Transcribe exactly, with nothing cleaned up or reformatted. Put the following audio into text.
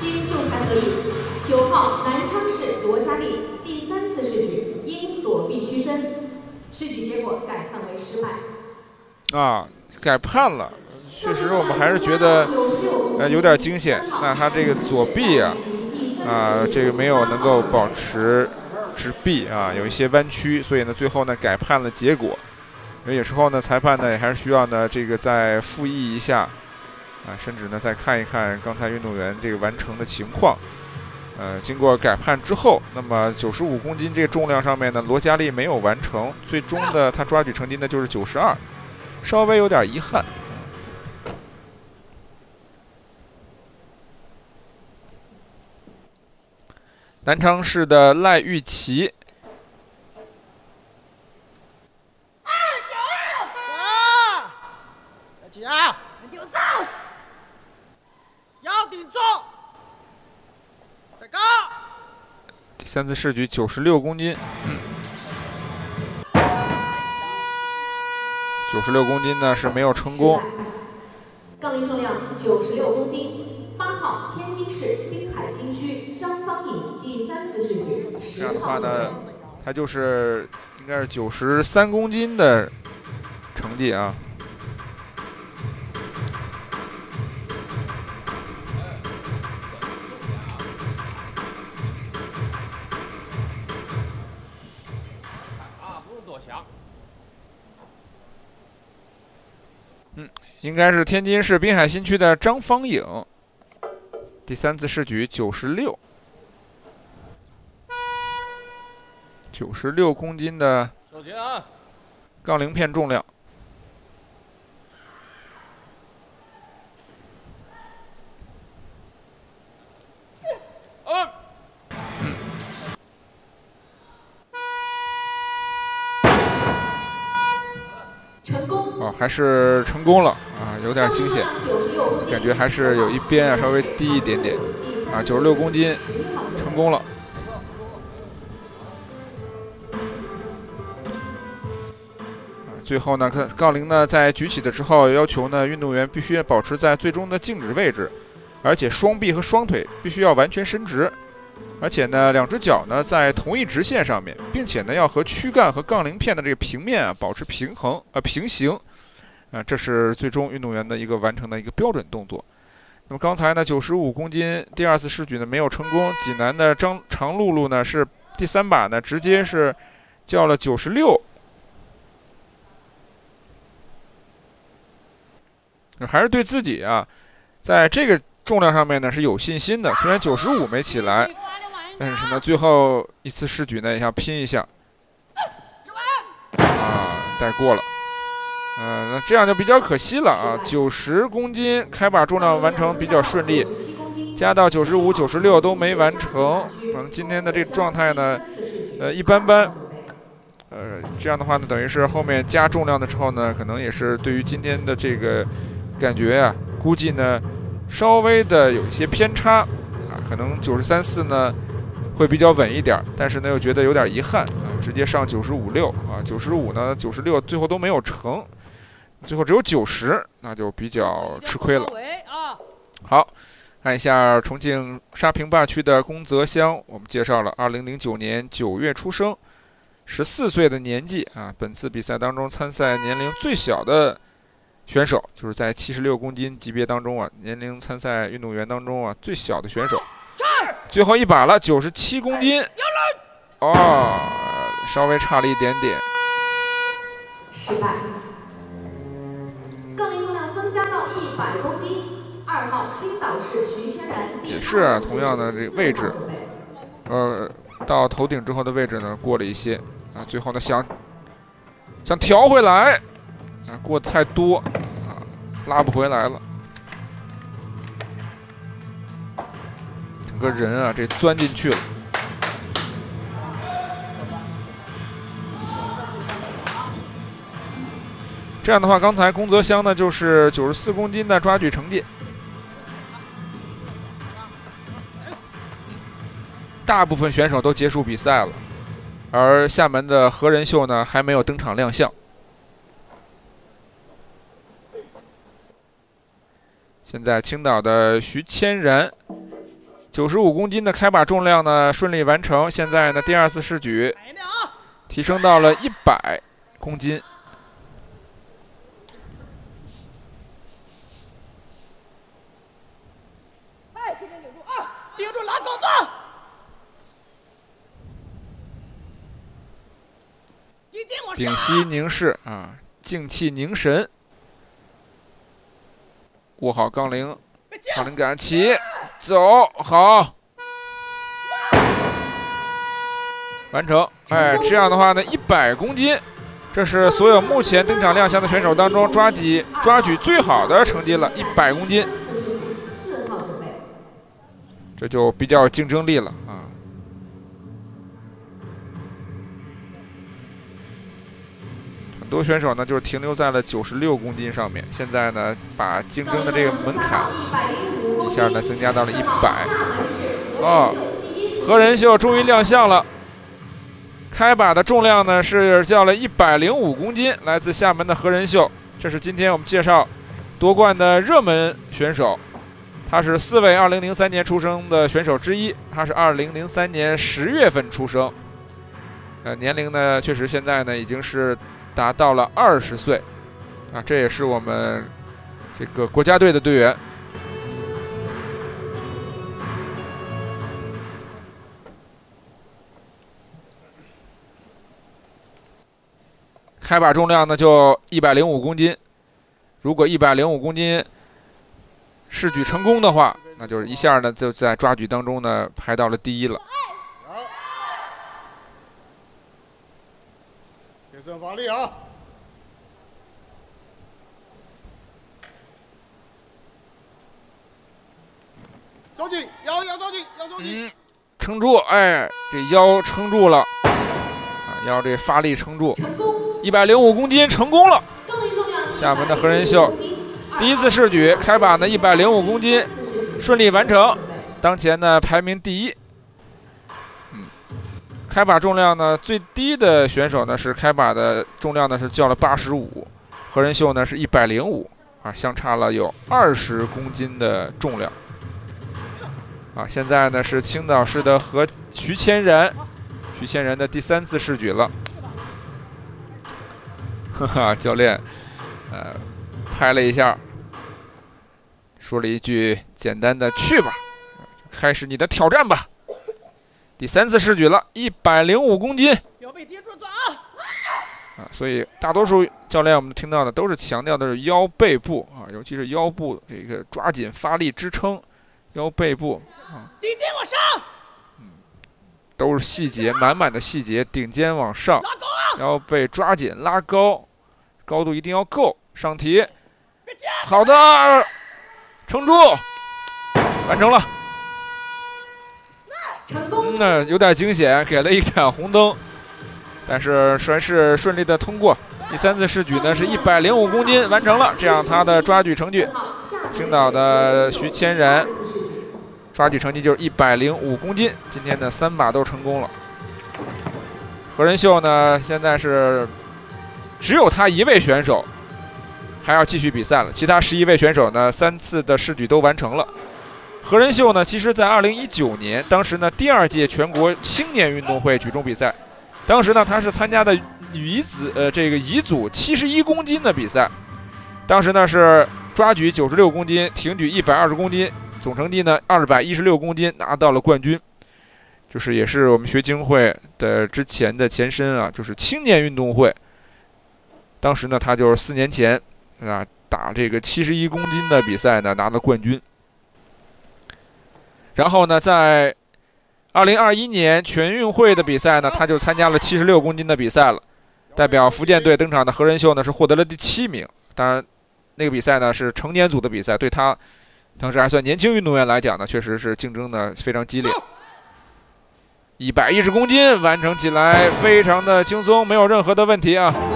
经仲裁合议，九号南昌市罗佳丽第三次试举因左臂屈伸，试举结果改判为失败。 啊，改判了。确实，我们还是觉得呃有点惊险。那他这个左臂啊，啊这个没有能够保持直臂啊，有一些弯曲，所以呢最后呢改判了结果。有时候呢裁判呢也还是需要呢这个再复议一下啊，甚至呢再看一看刚才运动员这个完成的情况。呃，经过改判之后，那么九十五公斤这个重量上面呢，罗佳丽没有完成，最终的他抓举成绩呢就是九十二，稍微有点遗憾。南昌市的赖玉琪， 起啊！顶上，腰顶住，再高。 第三次试举九十六公斤，九十六公斤呢是没有成功。 杠铃重量九十六公斤，八号天津市滨海新区张方颖第三次试举。 这样的话呢，他就是应该是九十三公斤的成绩啊。嗯，应该是天津市滨海新区的张方颖，第三次试举九十六，九十六公斤的杠铃片重量。哦，还是成功了啊，有点惊险，感觉还是有一边啊稍微低一点点啊，九十六公斤成功了。啊，最后呢，看杠铃呢在举起的时候，要求呢运动员必须保持在最终的静止位置，而且双臂和双腿必须要完全伸直。而且呢，两只脚呢在同一直线上面，并且呢要和躯干和杠铃片的这个平面啊保持平衡呃平行，啊、呃，这是最终运动员的一个完成的一个标准动作。那么刚才呢九十五公斤第二次试举呢没有成功，济南的张常露露呢是第三把呢直接是叫了九十六，还是对自己啊在这个重量上面呢是有信心的，虽然九十五没起来。但是呢，最后一次试举呢，也想拼一下，啊，带过了，呃，那这样就比较可惜了啊。九十公斤开把重量完成比较顺利，加到九十五、九十六都没完成，可能今天的这个状态呢，呃，一般般。呃，这样的话呢，等于是后面加重量的时候呢，可能也是对于今天的这个感觉呀、啊，估计呢稍微的有一些偏差啊，可能九十三四呢。会比较稳一点，但是呢又觉得有点遗憾啊，直接上九十五六啊，九十五呢九十六最后都没有成，最后只有九十，那就比较吃亏了。好，看一下重庆沙坪坝区的龚泽湘，我们介绍了二零零九年九月出生，十四岁的年纪啊，本次比赛当中参赛年龄最小的选手，就是在七十六公斤级别当中啊，年龄参赛运动员当中啊最小的选手。最后一把了，九十七公斤，哦，稍微差了一点点， 失败。杠铃重量增加到一百公斤，二号青岛市徐千然也是、啊、同样的这个位置，呃，到头顶之后的位置呢过了一些啊，最后呢想想调回来，啊，过得太多啊，拉不回来了。整个人啊，这钻进去了。这样的话，刚才龚泽湘呢就是九十四公斤的抓举成绩。大部分选手都结束比赛了，而厦门的何仁秀呢还没有登场亮相。现在青岛的徐千然九十五公斤的开把重量呢顺利完成，现在呢第二次试举提升到了一百公斤。 哎，紧紧顶住啊！顶住拉钩子！ 屏息凝视啊，静气凝神，握好杠铃，杠铃杆起，走，好，完成。哎，这样的话呢，一百公斤，这是所有目前登场亮相的选手当中抓举抓举最好的成绩了，一百公斤，这就比较有竞争力了啊。很多选手呢，就是停留在了九十六公斤上面，现在呢，把竞争的这个门槛一下呢增加到了一百。哦，何仁秀终于亮相了，开把的重量呢是叫了一百零五公斤，来自厦门的何仁秀，这是今天我们介绍夺冠的热门选手，他是四位二零零三年出生的选手之一，他是二零零三年十月份出生，呃，年龄呢确实现在呢已经是达到了二十岁，啊，这也是我们这个国家队的队员。开把重量呢就一百零五公斤，如果一百零五公斤试举成功的话，那就是一下呢就在抓举当中呢排到了第一了。 铁身发力啊！收紧，腰腰收紧，腰收紧。 嗯，撑住，哎，这腰撑住了，啊，要这发力撑住。一百零五公斤成功了。厦门的何仁秀第一次试举开把呢一百零五公斤顺利完成，当前呢排名第一。开把重量呢最低的选手呢是开把的重量呢是叫了八十五，何仁秀呢是一百零五啊，相差了有二十公斤的重量啊。现在呢是青岛市的何徐谦然，徐谦然的第三次试举了，哈哈，教练呃拍了一下，说了一句简单的去吧，开始你的挑战吧。第三次试举了，一百零五公斤， 腰背贴住抓啊！所以大多数教练我们听到的都是强调的是腰背部啊，尤其是腰部这个抓紧发力支撑，腰背部啊， 顶肩往上， 嗯，都是细节，满满的细节，顶肩往上， 拉高啊， 腰背抓紧拉高，高度一定要够，上提， 别接， 好的，撑住，完成了。 成功。 嗯，那有点惊险，给了一盏红灯，但是还是顺利的通过。第三次试举呢是一百零五公斤完成了，这样他的抓举成绩，青岛的徐谦然抓举成绩就是一百零五公斤，今天的三把都成功了。何仁秀呢现在是只有他一位选手还要继续比赛了，其他十一位选手呢三次的试举都完成了。何仁秀呢，其实在二零一九年，当时呢第二届全国青年运动会举重比赛，当时呢他是参加的乙子呃这个乙组七十一公斤的比赛，当时呢是抓举九十六公斤，挺举一百二十公斤，总成绩呢二百一十六公斤，拿到了冠军。就是也是我们学精会的之前的前身啊，就是青年运动会。当时呢他就是四年前啊打这个七十一公斤的比赛呢拿了冠军。然后呢，在二零二一年全运会的比赛呢，他就参加了七十六公斤的比赛了。代表福建队登场的何仁秀呢，是获得了第七名。当然，那个比赛呢是成年组的比赛，对他当时还算年轻运动员来讲呢，确实是竞争呢非常激烈。一百一十公斤完成起来非常的轻松，没有任何的问题啊。